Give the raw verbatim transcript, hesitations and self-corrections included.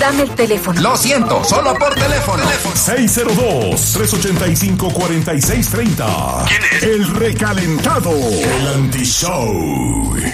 Dame el teléfono. Lo siento, solo por teléfono. seis cero dos, tres ocho cinco, cuatro seis tres cero. ¿Quién es? El recalentado. El anti-show.